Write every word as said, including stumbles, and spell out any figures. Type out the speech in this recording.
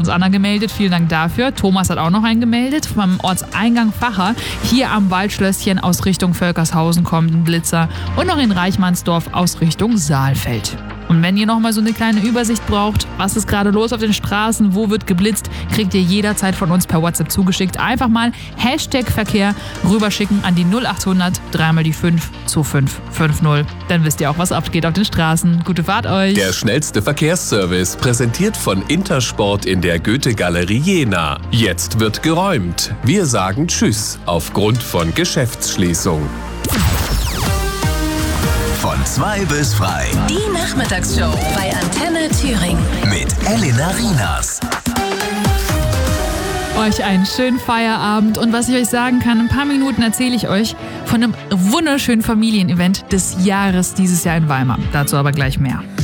uns Anna gemeldet. Vielen Dank dafür. Thomas hat auch noch einen gemeldet. Vom Ortseingang Facher. Hier am Waldschlösschen aus Richtung Völkershausen kommt ein Blitzer. Und noch in Reichmannsdorf aus Richtung Saalfeld. Und wenn ihr nochmal so eine kleine Übersicht braucht, was ist gerade los auf den Straßen, wo wird geblitzt, kriegt ihr jederzeit von uns per WhatsApp zugeschickt. Einfach mal Hashtag Verkehr rüberschicken an die null achthundert dreimal die fünf zwei fünf fünf null. Dann wisst ihr auch, was abgeht auf den Straßen. Gute Fahrt euch! Der schnellste Verkehrsservice, präsentiert von Intersport in der Goethe-Galerie Jena. Jetzt wird geräumt. Wir sagen Tschüss aufgrund von Geschäftsschließung. Von zwei bis frei. Die Nachmittagsshow bei Antenne Thüringen. Mit Elena Rienas. Euch einen schönen Feierabend. Und was ich euch sagen kann, in ein paar Minuten erzähle ich euch von einem wunderschönen Familienevent des Jahres dieses Jahr in Weimar. Dazu aber gleich mehr.